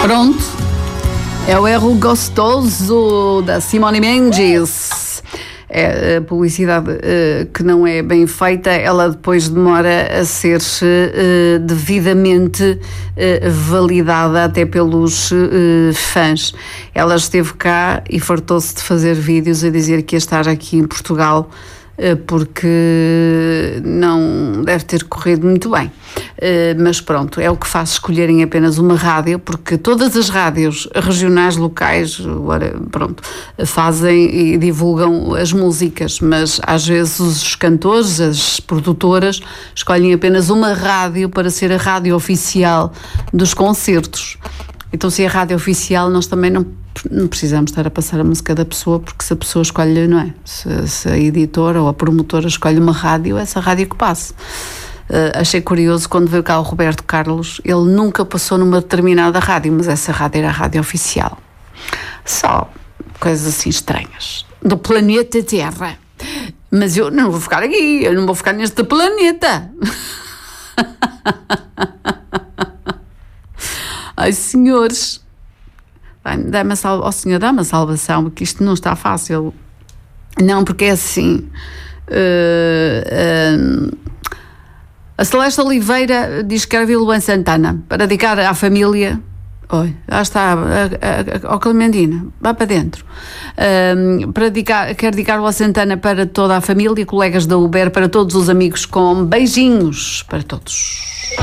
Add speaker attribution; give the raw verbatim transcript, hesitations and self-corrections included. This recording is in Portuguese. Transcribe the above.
Speaker 1: Pronto, é o erro gostoso da Simone Mendes. É a publicidade uh, que não é bem feita, ela depois demora a ser uh, devidamente uh, validada até pelos uh, fãs. Ela esteve cá e fartou-se de fazer vídeos a dizer que ia estar aqui em Portugal uh, porque não deve ter corrido muito bem. Uh, mas pronto, é o que faz escolherem apenas uma rádio, porque todas as rádios regionais, locais, pronto, fazem e divulgam as músicas, mas às vezes os cantores, as produtoras, escolhem apenas uma rádio para ser a rádio oficial dos concertos. Então, se é a rádio oficial, nós também não, não precisamos estar a passar a música da pessoa, porque se a pessoa escolhe, não é? Se, se a editora ou a promotora escolhe uma rádio, é essa rádio que passa. Uh, achei curioso quando veio cá o Roberto Carlos, ele nunca passou numa determinada rádio, mas essa rádio era a rádio oficial. Só coisas assim estranhas do planeta Terra. Mas eu não vou ficar aqui, eu não vou ficar neste planeta. Ai, senhores, dá-me a salva... oh, senhor, dá-me a salvação, porque isto não está fácil. Não, porque é assim. Uh, uh, A Celeste Oliveira diz que quer vir Luan Santana para dedicar à família. Oi, já está, ó Clementina, vá para dentro. Um, para dedicar, quer dedicar Luan Santana para toda a família, colegas da Uber, para todos os amigos, com beijinhos para todos.